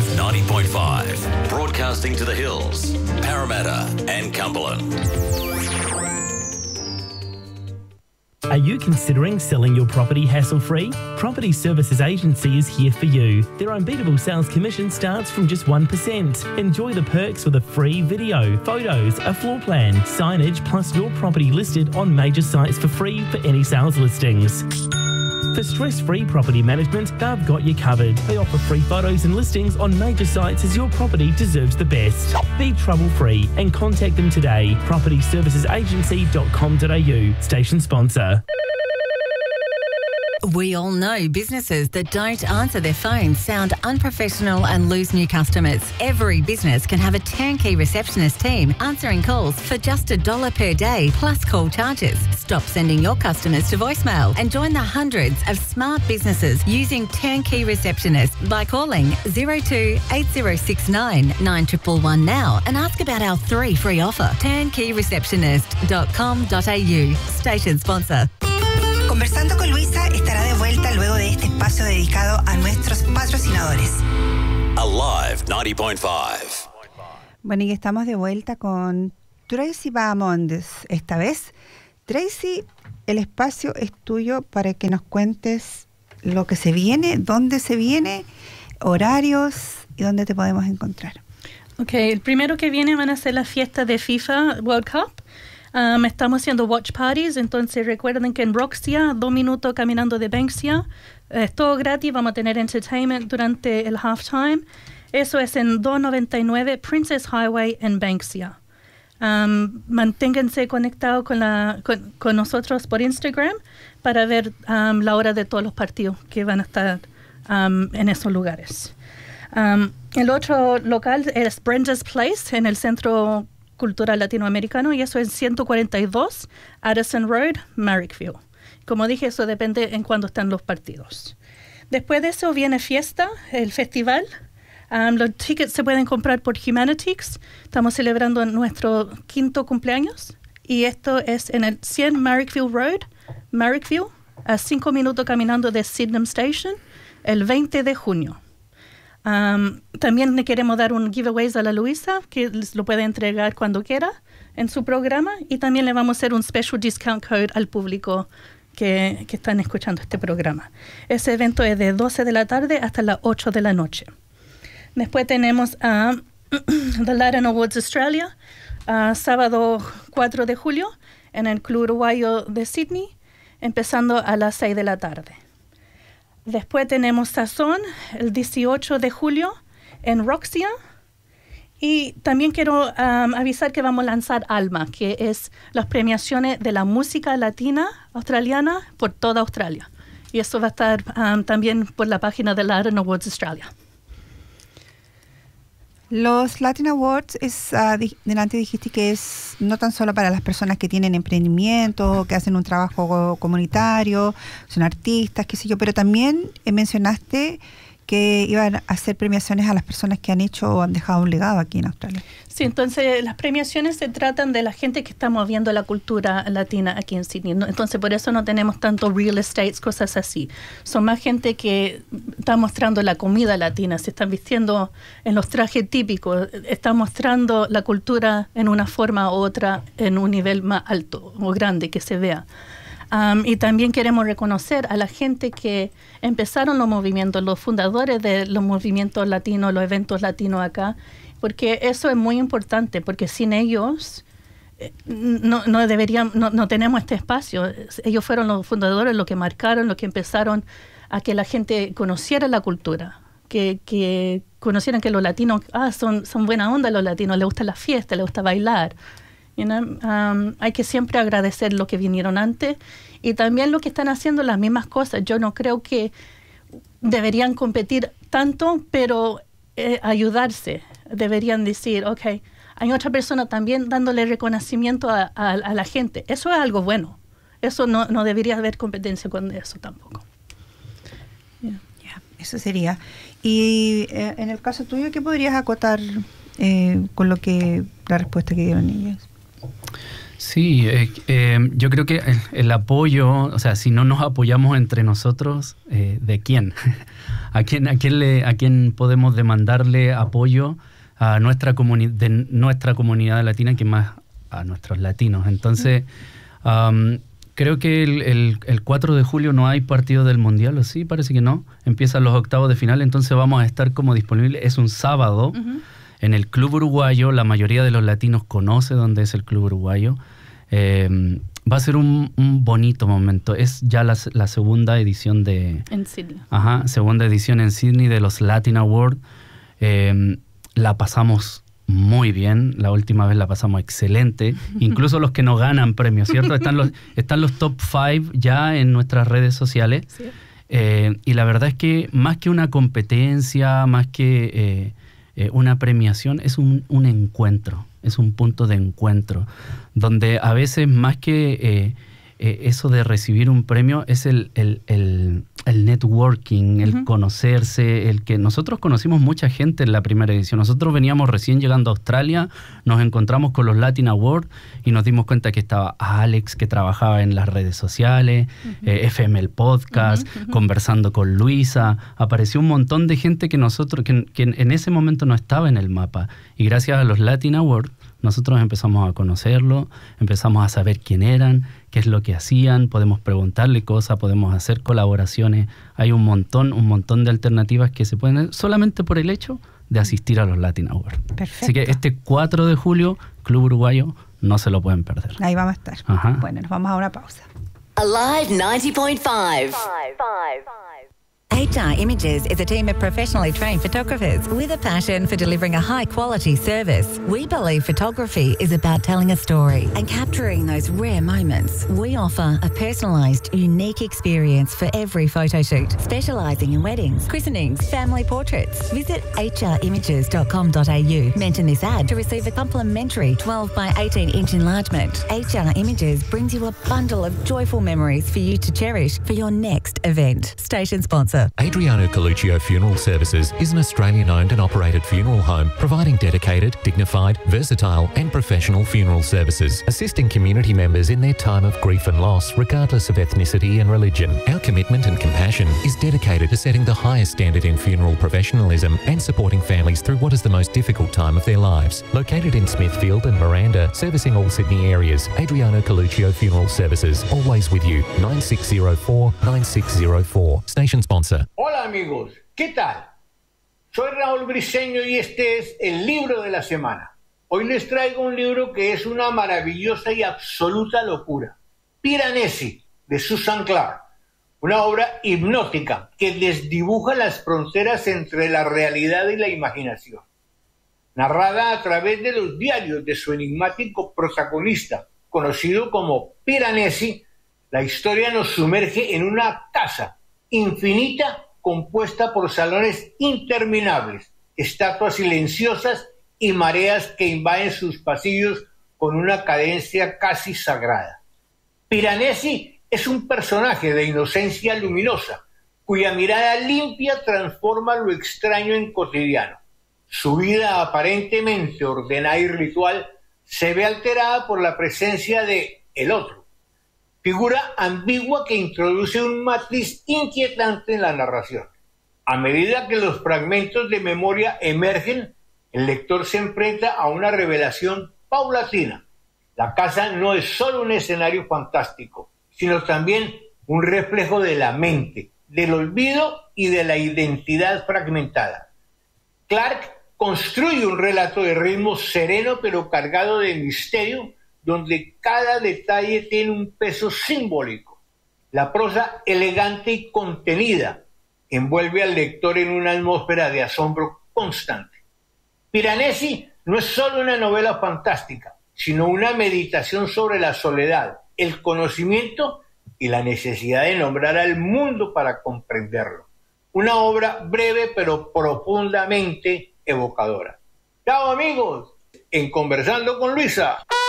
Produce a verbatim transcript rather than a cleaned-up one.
Alive ninety point five, broadcasting to the hills, Parramatta and Cumberland. Are you considering selling your property hassle-free? Property Services Agency is here for you. Their unbeatable sales commission starts from just one percent. Enjoy the perks with a free video, photos, a floor plan, signage, plus your property listed on major sites for free for any sales listings. For stress-free property management, they've got you covered. They offer free photos and listings on major sites as your property deserves the best. Be trouble-free and contact them today. property services agency dot com dot a u. Station sponsor. We all know businesses that don't answer their phones sound unprofessional and lose new customers. Every business can have a turnkey receptionist team answering calls for just a dollar per day plus call charges. Stop sending your customers to voicemail and join the hundreds of smart businesses using turnkey receptionists by calling zero two eight zero six nine nine one one one now and ask about our three free offer. turnkey receptionist dot com dot a u. Station sponsor. Conversando con Luisa estará de vuelta luego de este espacio dedicado a nuestros patrocinadores. Alive ninety point five. Bueno, y estamos de vuelta con Tracy Bahamondes. Esta vez, Tracy, el espacio es tuyo para que nos cuentes lo que se viene, dónde se viene, horarios y dónde te podemos encontrar. Ok, el primero que viene van a ser las fiestas de FIFA World Cup. Um, estamos haciendo watch parties, entonces recuerden que en Roxia, dos minutos caminando de Banksia, es todo gratis, vamos a tener entertainment durante el halftime. Eso es en dos noventa y nueve Princess Highway en Banksia. Um, manténganse conectados con, la, con, con nosotros por Instagram para ver um, la hora de todos los partidos que van a estar um, en esos lugares. Um, el otro local es Brenda's Place en el Centro Cultural Latinoamericano y eso es ciento cuarenta y dos Addison Road, Marrickville. Como dije, eso depende en cuándo están los partidos. Después de eso viene fiesta, el festival. Um, los tickets se pueden comprar por Humanitics. Estamos celebrando nuestro quinto cumpleaños y esto es en el cien Marrickville Road, Marrickville, a cinco minutos caminando de Sydenham Station, el veinte de junio. Um, también le queremos dar un giveaways a la Luisa, que les lo puede entregar cuando quiera en su programa, y también le vamos a hacer un special discount code al público que, que están escuchando este programa. Ese evento es de doce de la tarde hasta las ocho de la noche. Después tenemos uh, The Latin Awards Australia, uh, sábado cuatro de julio en el Club Uruguayo de Sydney, empezando a las seis de la tarde. Después tenemos Sazón el dieciocho de julio en Roxia. Y también quiero um, avisar que vamos a lanzar Alma, que es las premiaciones de la música latina australiana por toda Australia. Y eso va a estar um, también por la página de Latin Awards Australia. Los Latin Awards, es, uh, di- delante dijiste que es no tan solo para las personas que tienen emprendimiento, que hacen un trabajo comunitario, son artistas, qué sé yo, pero también eh, mencionaste que iban a hacer premiaciones a las personas que han hecho o han dejado un legado aquí en Australia. Sí, entonces las premiaciones se tratan de la gente que está moviendo la cultura latina aquí en Sydney, ¿no? Entonces por eso no tenemos tanto real estate, cosas así. Son más gente que está mostrando la comida latina, se están vistiendo en los trajes típicos, están mostrando la cultura en una forma u otra, en un nivel más alto o grande que se vea. Um, y también queremos reconocer a la gente que empezaron los movimientos, los fundadores de los movimientos latinos, los eventos latinos acá, porque eso es muy importante, porque sin ellos eh, no, no, deberían, no, no tenemos este espacio. Ellos fueron los fundadores, los que marcaron, los que empezaron a que la gente conociera la cultura, que, que conocieran que los latinos ah, son, son buena onda, los latinos, les gusta la fiesta, les gusta bailar. You know, um, hay que siempre agradecer lo que vinieron antes y también lo que están haciendo las mismas cosas. Yo no creo que deberían competir tanto, pero eh, ayudarse. Deberían decir, ok, hay otra persona también dándole reconocimiento a, a, a la gente. Eso es algo bueno. Eso no, no debería haber competencia con eso tampoco. Yeah. Yeah, eso sería. Y eh, en el caso tuyo, ¿qué podrías acotar eh, con lo que la respuesta que dieron ellos? Sí, eh, eh, yo creo que el, el apoyo, o sea, si no nos apoyamos entre nosotros, eh, ¿de quién? ¿A quién, a quién le, a quién podemos demandarle apoyo a nuestra comuni- de nuestra comunidad latina, que más a nuestros latinos? Entonces, um, creo que el, el, el cuatro de julio no hay partido del Mundial, ¿o sí? Parece que no. Empiezan los octavos de final, entonces vamos a estar como disponibles. Es un sábado. Uh-huh. En el Club Uruguayo. La mayoría de los latinos conoce dónde es el Club Uruguayo. Eh, va a ser un, un bonito momento. Es ya la, la segunda edición de... En Sydney. Ajá, segunda edición en Sydney de los Latin Awards. Eh, la pasamos muy bien. La última vez la pasamos excelente. Incluso los que no ganan premios, ¿cierto? Están los, están los top five ya en nuestras redes sociales. Sí. Eh, y la verdad es que más que una competencia, más que... Eh, Eh, una premiación, es un, un encuentro, es un punto de encuentro, donde a veces más que eh, eh, eso de recibir un premio es el, el, el, el networking, el uh-huh. conocerse, el que nosotros conocimos mucha gente en la primera edición. Nosotros veníamos recién llegando a Australia, nos encontramos con los Latin Awards y nos dimos cuenta que estaba Alex, que trabajaba en las redes sociales, uh-huh. eh, F M el Podcast, uh-huh, uh-huh. conversando con Luisa. Apareció un montón de gente que nosotros, que, que en ese momento no estaba en el mapa. Y gracias a los Latin Awards, nosotros empezamos a conocerlo, empezamos a saber quién eran, qué es lo que hacían, podemos preguntarle cosas, podemos hacer colaboraciones. Hay un montón, un montón de alternativas que se pueden solamente por el hecho de asistir a los Latin Awards. Perfecto. Así que este cuatro de julio, Club Uruguayo, no se lo pueden perder. Ahí vamos a estar. Ajá. Bueno, nos vamos a una pausa. Alive ninety point five. H R Images is a team of professionally trained photographers with a passion for delivering a high-quality service. We believe photography is about telling a story and capturing those rare moments. We offer a personalised, unique experience for every photo shoot, specialising in weddings, christenings, family portraits. Visit h r images dot com dot a u. Mention this ad to receive a complimentary twelve by eighteen inch enlargement. H R Images brings you a bundle of joyful memories for you to cherish for your next event. Station sponsor. Adriano Coluccio Funeral Services is an Australian-owned and operated funeral home providing dedicated, dignified, versatile and professional funeral services, assisting community members in their time of grief and loss regardless of ethnicity and religion. Our commitment and compassion is dedicated to setting the highest standard in funeral professionalism and supporting families through what is the most difficult time of their lives. Located in Smithfield and Miranda, servicing all Sydney areas, Adriano Coluccio Funeral Services, always with you. nine six zero four, nine six zero four. Station sponsor. Hola amigos, ¿qué tal? Soy Raúl Briceño y este es el libro de la semana. Hoy les traigo un libro que es una maravillosa y absoluta locura. Piranesi, de Susan Clark. Una obra hipnótica que desdibuja las fronteras entre la realidad y la imaginación. Narrada a través de los diarios de su enigmático protagonista, conocido como Piranesi, la historia nos sumerge en una casa infinita compuesta por salones interminables, estatuas silenciosas y mareas que invaden sus pasillos con una cadencia casi sagrada. Piranesi es un personaje de inocencia luminosa, cuya mirada limpia transforma lo extraño en cotidiano. Su vida aparentemente ordenada y ritual se ve alterada por la presencia de el otro, figura ambigua que introduce un matiz inquietante en la narración. A medida que los fragmentos de memoria emergen, el lector se enfrenta a una revelación paulatina. La casa no es solo un escenario fantástico, sino también un reflejo de la mente, del olvido y de la identidad fragmentada. Clark construye un relato de ritmo sereno pero cargado de misterio, donde cada detalle tiene un peso simbólico. La prosa elegante y contenida envuelve al lector en una atmósfera de asombro constante. Piranesi no es solo una novela fantástica, sino una meditación sobre la soledad, el conocimiento y la necesidad de nombrar al mundo para comprenderlo. Una obra breve pero profundamente evocadora. ¡Chao amigos! En Conversando con Luisa.